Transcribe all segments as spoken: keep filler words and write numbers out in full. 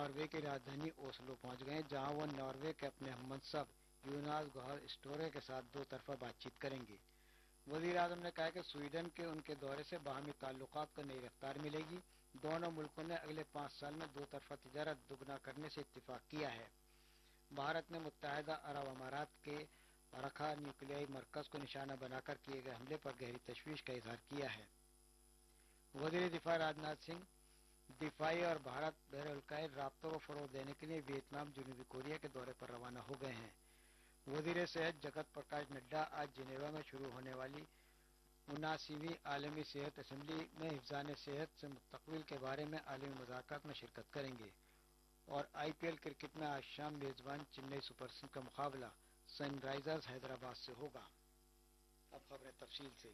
Norway کی راجدھانی Oslo پہنچ گئے، جہاں وہ ناروے کے اپنے ہم منصب یوناس گہر اسٹورے کے ساتھ دو طرفہ بات چیت کریں گے۔ وزیر اعظم نے کہا کہ سویڈن کے ان کے دورے سے باہمی تعلقات کو نئی رفتار ملے گی۔ دونوں ملکوں نے اگلے پانچ سال میں دو طرفہ تجارت دگنا کرنے سے اتفاق کیا ہے۔ بھارت نے متحدہ عرب امارات کے رکھا نیوکلیائی مرکز کو نشانہ بنا کر کیے گئے حملے پر گہری تشویش کا اظہار کیا ہے۔ وزیر دفاع راجناتھ سنگھ دفاعی اور بھارت بحر الکاہل رابطوں کو فروغ دینے کے لیے ویتنام جنوبی کوریا کے دورے پر روانہ ہو گئے ہیں۔ وزیر صحت جگت پرکاش نڈا آج جنیوا میں شروع ہونے والی اناسویں عالمی صحت اسمبلی میں حفظان صحت سے مستقبل کے بارے میں عالمی مذاکرات میں شرکت کریں گے، اور آئی پی ایل کرکٹ میں آج شام میزبان چنئی سپر کنگز کا مقابلہ سن رائزرز حیدرآباد سے ہوگا۔ اب خبریں تفصیل سے۔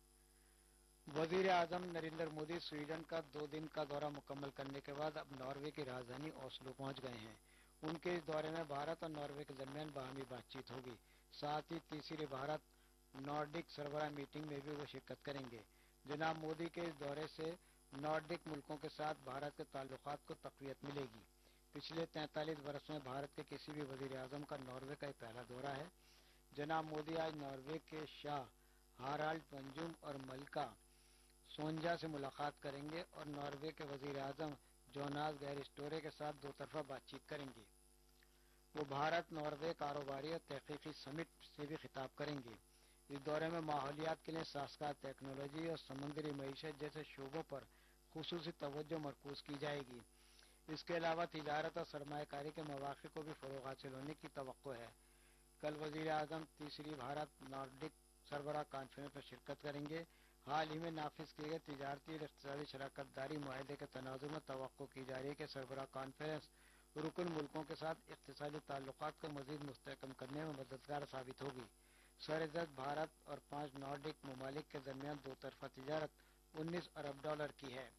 وزیر اعظم نریندر مودی سویڈن کا دو دن کا دورہ مکمل کرنے کے بعد اب ناروے کی راجدھانی اوسلو پہنچ گئے ہیں۔ ان کے اس دورے میں بھارت اور ناروے کے درمیان باہمی بات چیت ہوگی، ساتھ ہی تیسری بھارت نارڈک سربراہ میٹنگ میں بھی وہ شرکت کریں گے۔ جناب مودی کے اس دورے سے نارڈک ملکوں کے ساتھ بھارت کے تعلقات کو تقویت ملے گی۔ پچھلے تینتالیس برس میں بھارت کے کسی بھی وزیر اعظم کا ناروے کا یہ پہلا دورہ ہے۔ جناب مودی آج ناروے کے شاہ ہارالڈ پنجم اور ملکہ سونجا سے ملاقات کریں گے اور ناروے کے وزیر اعظم جوناس گہر اسٹورے کے ساتھ دو طرفہ بات چیت کریں گے۔ وہ بھارت ناروے کاروباری اور تحقیقی سمٹ سے بھی خطاب کریں گے۔ اس دورے میں ماحولیات کے لیے سازگار ٹیکنالوجی اور سمندری معیشت جیسے شعبوں پر خصوصی توجہ مرکوز کی جائے گی۔ اس کے علاوہ تجارت اور سرمایہ کاری کے مواقع کو بھی فروغ حاصل ہونے کی توقع ہے۔ کل وزیر اعظم تیسری بھارت نارڈک سربراہ کانفرنس میں شرکت کریں گے۔ حال ہی میں نافذ کیے گئے تجارتی اور اقتصادی شراکت داری معاہدے کے تناظر میں توقع کی جا رہی ہے کہ سربراہ کانفرنس رکن ملکوں کے ساتھ اقتصادی تعلقات کو مزید مستحکم کرنے میں مددگار ثابت ہوگی۔ سرحد بھارت اور پانچ نارڈک ممالک کے درمیان دو طرفہ تجارت انیس ارب ڈالر کی ہے۔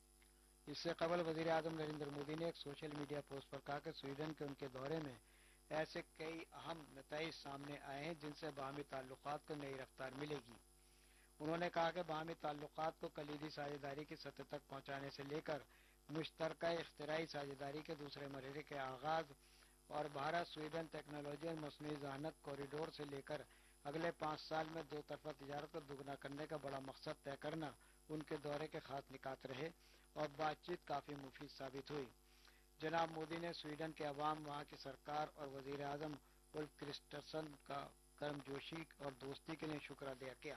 اس سے قبل وزیر اعظم نریندر مودی نے ایک سوشل میڈیا پوسٹ پر کہا کہ سویڈن کے ان کے دورے میں ایسے کئی اہم نتائج سامنے آئے ہیں جن سے باہمی تعلقات کو نئی رفتار ملے گی۔ انہوں نے کہا کہ باہمی تعلقات کو کلیدی ساجھیداری کی سطح تک پہنچانے سے لے کر مشترکہ اختراعی ساجھیداری کے دوسرے مرحلے کے آغاز اور بھارت سویڈن ٹیکنالوجی اور مصنوعی ذہانت کوریڈور سے لے کر اگلے پانچ سال میں دو طرفہ تجارت کو دگنا کرنے کا بڑا مقصد طے کرنا ان کے دورے کے خاص نکات رہے اور بات چیت کافی مفید ثابت ہوئی۔ جناب مودی نے سویڈن کے عوام، وہاں کی سرکار اور وزیر اعظم اولف کرسٹرسن کا گرم جوشی اور دوستی کے لیے شکر ادا کیا۔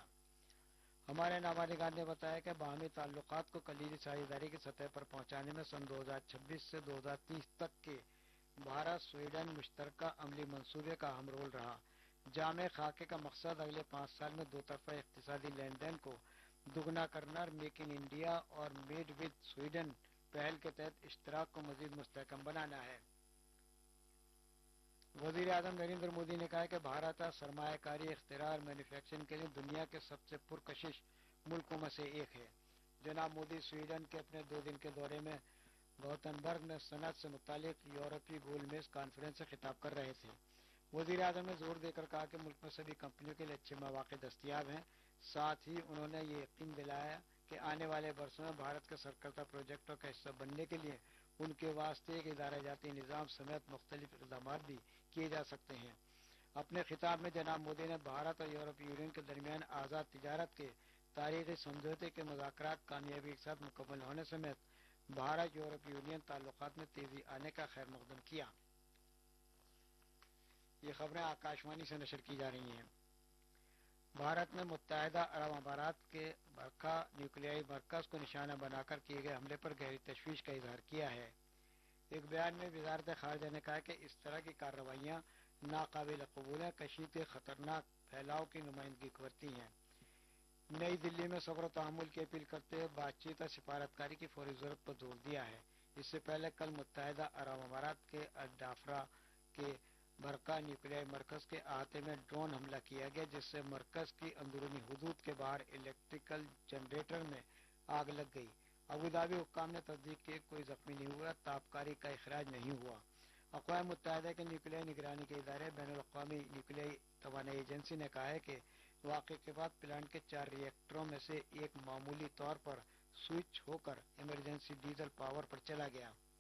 ہمارے نمائندگان نے بتایا کہ باہمی تعلقات کو کلیدی ساجھیداری کی سطح پر پہنچانے میں سن دو ہزار چھبیس سے دو ہزار تیس تک کے بھارت سویڈن مشترکہ عملی منصوبے کا اہم رول رہا۔ جامع خاکے کا مقصد اگلے پانچ سال میں دو طرفہ اقتصادی لین دین کو دگنا کرنا اور میک ان انڈیا اور میڈ ود سویڈن پہل کے تحت اشتراک کو مزید مستحکم بنانا ہے۔ وزیر اعظم نریندر مودی نے کہا کہ بھارت سرمایہ کاری، اختراع اور مینوفیکچرنگ کے لیے دنیا کے سب سے پرکشش ملکوں میں سے ایک ہے۔ جناب مودی سویڈن کے اپنے دو دن کے دورے میں گوتنبرگ میں صنعت سے متعلق یورپی گول میز کانفرنس سے خطاب کر رہے تھے۔ وزیر اعظم نے زور دے کر کہا کہ ملک میں سبھی کمپنیوں کے لیے اچھے مواقع دستیاب ہیں۔ ساتھ ہی انہوں نے یہ یقین دلایا کہ آنے والے برسوں میں بھارت کے سرکردہ پروجیکٹوں کا حصہ بننے کے لیے ان کے واسطے ایک ادارہ جاتی نظام سمیت مختلف اقدامات بھی کیے جا سکتے ہیں۔ اپنے خطاب میں جناب مودی نے بھارت اور یورپی یونین کے درمیان آزاد تجارت کے تاریخی سمجھوتے کے مذاکرات کامیابی کے ساتھ مکمل ہونے سمیت بھارت یورپی یونین تعلقات میں تیزی آنے کا خیر مقدم کیا۔ یہ خبریں آکاشوانی سے نشر کی جا رہی ہیں۔ بھارت نے متحدہ عرب امارات کے برکھا نیوکلیائی مرکز کو نشانہ بنا کر کیے گئے حملے پر گہری تشویش کا اظہار کیا ہے۔ ایک بیان میں وزارت خارجہ نے کہا کہ اس طرح کی کارروائیاں ناقابل قبول ہیں، کشیدہ خطرناک پھیلاؤ کی نمائندگی کرتی ہیں۔ نئی دلی میں صبر و تحمل کی اپیل کرتے ہوئے بات چیت اور سفارتکاری کی فوری ضرورت پر زور دیا ہے۔ اس سے پہلے کل متحدہ عرب امارات کے الڈافرا کے برکھا نیوکلیائی مرکز کے احاطے میں ڈرون حملہ کیا گیا، جس سے مرکز کی اندرونی حدود کے باہر الیکٹریکل جنریٹر میں آگ لگ گئی۔ ابوظہبی حکام نے تصدیق کی کہ کوئی زخمی نہیں ہوا، تابکاری کا اخراج نہیں ہوا۔ اقوام متحدہ کے نیوکلیائی نگرانی کے ادارے بین الاقوامی نیوکلیائی توانائی ایجنسی نے کہا ہے کہ واقعے کے بعد پلانٹ کے چار ری ایکٹروں میں سے ایک معمولی طور پر سوئچ ہو کر ایمرجنسی ڈیزل پاور پر چلا گیا۔